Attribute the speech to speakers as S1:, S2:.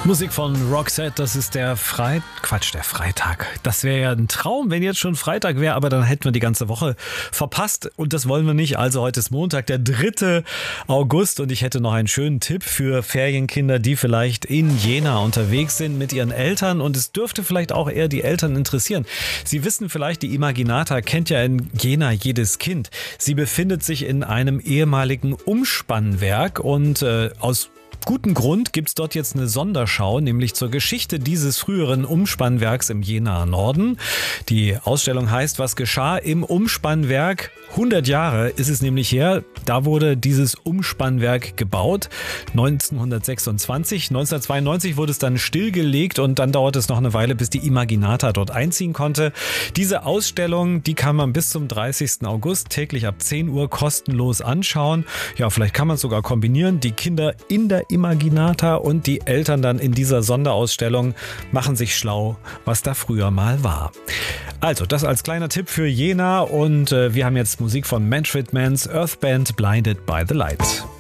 S1: Musik von Roxette, das ist der Freitag. Das wäre ja ein Traum, wenn jetzt schon Freitag wäre, aber dann hätten wir die ganze Woche verpasst und das wollen wir nicht. Also heute ist Montag, der 3. August und ich hätte noch einen schönen Tipp für Ferienkinder, die vielleicht in Jena unterwegs sind mit ihren Eltern und es dürfte vielleicht auch eher die Eltern interessieren. Sie wissen vielleicht, die Imaginata kennt ja in Jena jedes Kind. Sie befindet sich in einem ehemaligen Umspannwerk und aus guten Grund gibt's dort jetzt eine Sonderschau, nämlich zur Geschichte dieses früheren Umspannwerks im Jenaer Norden. Die Ausstellung heißt, was geschah im Umspannwerk? 100 Jahre ist es nämlich her, da wurde dieses Umspannwerk gebaut, 1926. 1992 wurde es dann stillgelegt und dann dauert es noch eine Weile, bis die Imaginata dort einziehen konnte. Diese Ausstellung, die kann man bis zum 30. August täglich ab 10 Uhr kostenlos anschauen. Ja, vielleicht kann man es sogar kombinieren. Die Kinder in der Imaginata und die Eltern dann in dieser Sonderausstellung machen sich schlau, was da früher mal war. Also, das als kleiner Tipp für Jena und wir haben jetzt Musik von Manfred Mann's Earth Band Blinded by the Light.